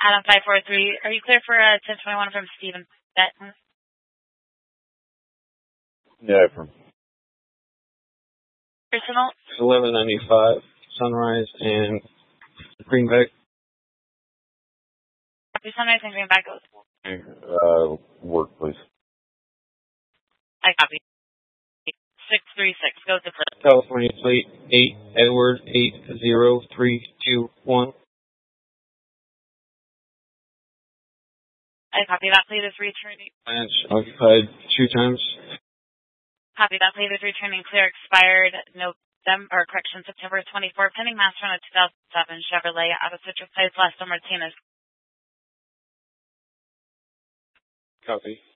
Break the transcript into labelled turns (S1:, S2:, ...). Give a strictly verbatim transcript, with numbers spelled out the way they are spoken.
S1: Adam five four three. Are you clear for a ten twenty-one from Stephen Benton?
S2: Yeah, from
S1: Personal?
S2: eleven ninety-five, Sunrise and Greenback.
S1: Copy Sunrise and Greenback.
S2: Uh, work, please.
S1: I copy. six three six. Go to plate.
S2: California plate eight, Edward eight zero three two one.
S1: I copy. That plate is returning.
S2: Branch occupied two times.
S1: Copy. That plate is returning clear. Expired November, or correction, September twenty-fourth. Pending master on a two thousand seven Chevrolet out of Citrus Place, Lester Martinez.
S2: Copy.